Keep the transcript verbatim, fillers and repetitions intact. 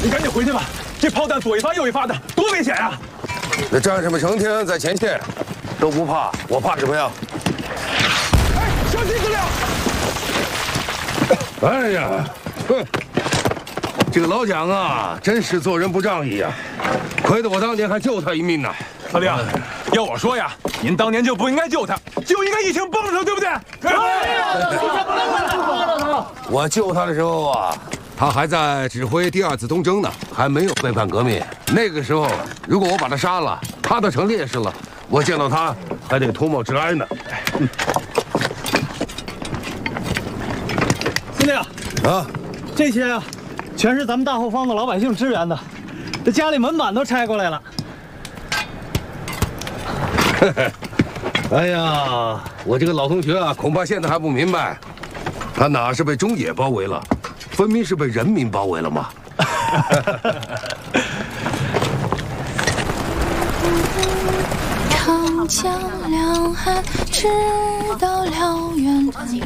你赶紧回去吧，这炮弹左一发右一发的，多危险呀！ 那战士们成天在前线，都不怕，我怕什么呀？ 哎，小心质量！ 哎呀，哼！这个老蒋啊，真是做人不仗义呀！亏得我当年还救他一命呢。 司令，要我说呀，您当年就不应该救他，就应该一枪崩了他，对不对？对。 我救他的时候啊，他还在指挥第二次东征呢，还没有背叛革命。那个时候，如果我把他杀了，他都成烈士了，我见到他还得脱帽致哀呢。 司令啊， 这些啊，全是咱们大后方的老百姓支援的，这家里门板都拆过来了。 哎呀，我这个老同学啊，恐怕现在还不明白，他哪是被中野包围了，分明是被人民包围了嘛。 长江两岸直到辽源。